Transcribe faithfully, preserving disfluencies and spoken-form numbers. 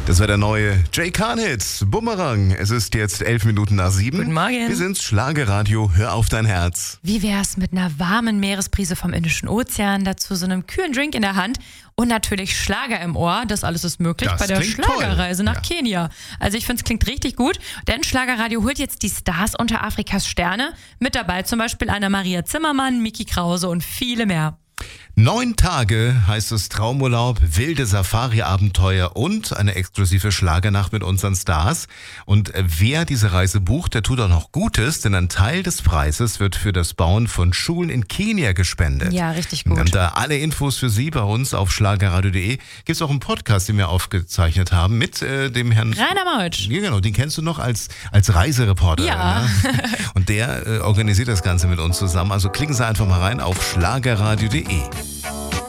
Das war der neue Jay Khan-Hit, Bumerang. Es ist jetzt elf Minuten nach sieben. Guten Morgen. Wir sind's, Schlagerradio, hör auf dein Herz. Wie wär's mit einer warmen Meeresbrise vom Indischen Ozean, dazu so einem kühlen Drink in der Hand und natürlich Schlager im Ohr. Das alles ist möglich Das bei der klingt Schlagerreise toll. nach Ja. Kenia. Also ich finde, es klingt richtig gut, denn Schlagerradio holt jetzt die Stars unter Afrikas Sterne. Mit dabei zum Beispiel Anna-Maria Zimmermann, Miki Krause und viele mehr. Neun Tage heißt es Traumurlaub, wilde Safari-Abenteuer und eine exklusive Schlagernacht mit unseren Stars. Und wer diese Reise bucht, der tut auch noch Gutes, denn ein Teil des Preises wird für das Bauen von Schulen in Kenia gespendet. Ja, richtig Wir gut. haben da alle Infos für Sie bei uns auf schlagerradio punkt de. Gibt es auch einen Podcast, den wir aufgezeichnet haben mit äh, dem Herrn... Rainer Meutsch. Ja, genau, den kennst du noch als, als Reisereporter. Ja. Ne? Und der äh, organisiert das Ganze mit uns zusammen. Also klicken Sie einfach mal rein auf schlagerradio punkt de.